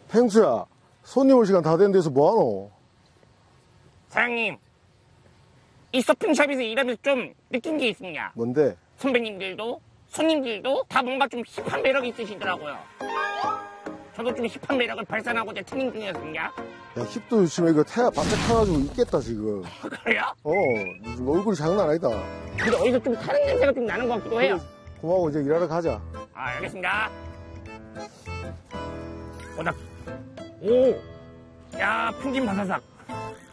펭수야, 손님 올 시간 다 된 데서 뭐하노? 사장님, 이 서핑샵에서 일하면서 좀 느낀 게 있습니다. 뭔데? 선배님들도 손님들도 다 뭔가 좀 힙한 매력이 있으시더라고요. 저도 좀 힙한 매력을 발산하고자 트닝 중이었습니다. 야, 힙도 요즘에 이거 태야 바짝 타가지고 있겠다, 지금. 그래요? 무슨 얼굴이 장난 아니다. 근데 어디서 좀 타는 냄새가 좀 나는 것 같기도 해요. 고마워, 이제 일하러 가자. 알겠습니다. 오닥. 오, 야, 풍진 바사삭.